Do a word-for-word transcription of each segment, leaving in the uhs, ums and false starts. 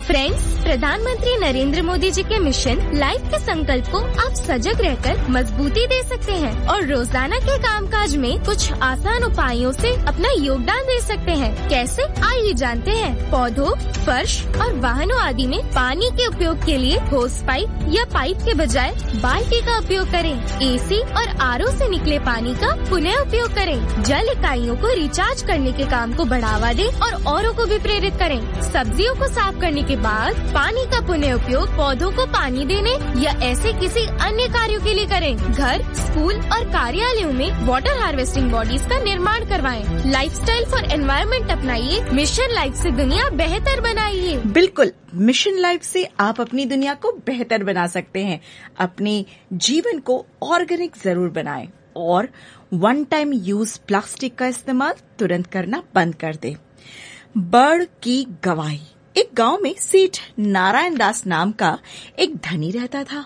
Friends, प्रधानमंत्री नरेंद्र मोदी जी के mission life के संकल्प को आप सजग रहकर मजबूती दे सकते हैं और रोजाना के कामकाज में कुछ आसान उपायों से अपना योगदान दे सकते हैं। कैसे, आइए जानते हैं। पौधों, फर्श और वाहनों आदि में पानी के उपयोग के लिए होस पाइप या पाइप के बजाय बाल्टी का उपयोग करें। एसी और आरओ से निकले पानी का पुनः उपयोग करें। जल इकाइयों को रिचार्ज करने के काम को बढ़ावा दें और औरों को भी प्रेरित करें। सब्जियों को साफ करने के बाद पानी का पुनः उपयोग पौधों को पानी देने या ऐसे किसी अन्य कार्यों के लिए करें। घर, स्कूल और कार्यालयों में वाटर हार्वेस्टिंग बॉडीज का निर्माण करवाएं। Lifestyle for environment अपनाइए। Mission life से दुनिया बेहतर बनाइए। बिल्कुल, मिशन लाइफ से आप अपनी दुनिया को बेहतर बना सकते हैं। अपने जीवन को ऑर्गेनिक जरूर बनाएं और वन टाइम यूज प्लास्टिक का इस्तेमाल तुरंत करना बंद कर दें। बर्ड की गवाही। एक गांव में सेठ नारायण दास नाम का एक धनी रहता था।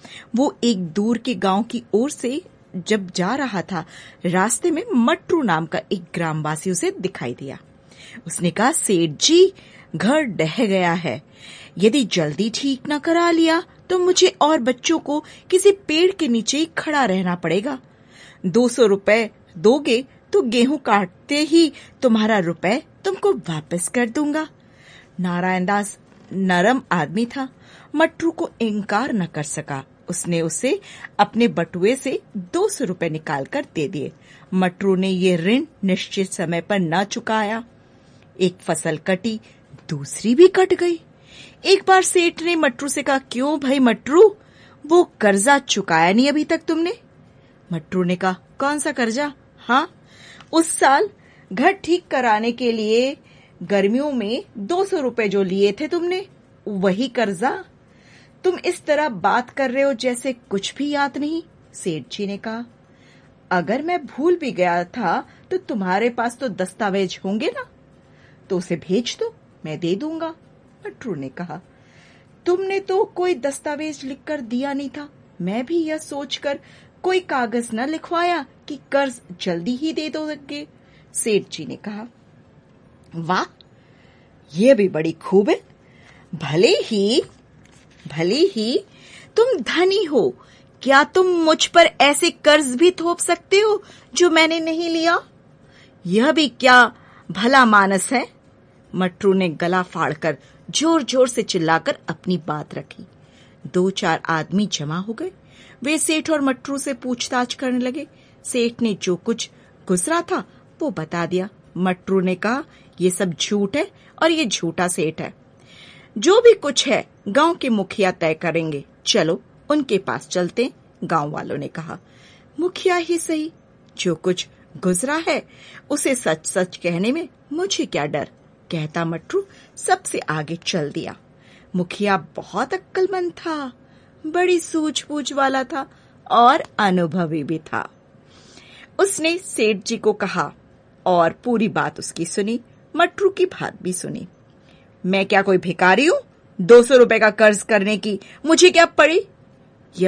वो एक दूर के गांव की ओर से जब जा रहा था, रास्ते में मट्रू नाम का एक ग्रामवासी उसे दिखाई दिया। उसने कहा, सेठ जी, घर ढह गया है। यदि जल्दी ठीक न करा लिया तो मुझे और बच्चों को किसी पेड़ के नीचे ही खड़ा रहना पड़ेगा। दो सौ रुपए दोगे तो गेहूं काटते ही तुम्हारा रुपए तुमको वापस कर दूंगा। नारायण दास नरम आदमी था, मट्रू को इनकार न कर सका। उसने उसे अपने बटुए से दो सौ रुपए निकाल कर दे दिए। मट्रू ने ये ऋण निश्चित समय पर न चुकाया। एक फसल कटी, दूसरी भी कट गई। एक बार सेठ ने मट्रू से कहा, क्यों भाई मट्रू, वो कर्जा चुकाया नहीं अभी तक तुमने? मट्रू ने कहा, कौन सा कर्जा? हाँ, उस साल घर ठीक कराने के लिए गर्मियों में दो सौ रुपए जो लिए थे तुमने, वही कर्जा। तुम इस तरह बात कर रहे हो जैसे कुछ भी याद नहीं। सेठ जी ने कहा, अगर मैं भूल भी गया था तो तुम्हारे पास तो दस्तावेज होंगे ना, तो उसे भेज दो, मैं दे दूंगा। मट्रू ने कहा, तुमने तो कोई दस्तावेज लिखकर दिया नहीं था। मैं भी यह सोचकर कोई कागज न लिखवाया कि कर्ज जल्दी ही दे दोगे। सेठ जी ने कहा, वाह, ये भी बड़ी खूब है। भले ही भले ही तुम धनी हो, क्या तुम मुझ पर ऐसे कर्ज भी थोप सकते हो जो मैंने नहीं लिया? यह भी क्या भला मानस है? मट्रू ने गला फाड़कर जोर जोर से चिल्लाकर अपनी बात रखी। दो चार आदमी जमा हो गए। वे सेठ और मट्रू से पूछताछ करने लगे। सेठ ने जो कुछ गुजरा था वो बता दिया। मट्रू ने कहा, ये सब झूठ है और ये झूठा सेठ है। जो भी कुछ है गांव के मुखिया तय करेंगे, चलो उनके पास चलते। गांव वालों ने कहा, मुखिया ही सही, जो कुछ गुजरा है उसे सच सच कहने में मुझे क्या डर, कहता मट्रू सबसे आगे चल दिया। मुखिया बहुत अक्लमंद था, बड़ी सूझबूझ वाला था और अनुभवी भी था। उसने सेठ जी को कहा और पूरी बात उसकी सुनी। मट्रू की बात भी सुनी। मैं क्या कोई भिखारी हूं? दो सौ रुपए का कर्ज करने की मुझे क्या पड़ी?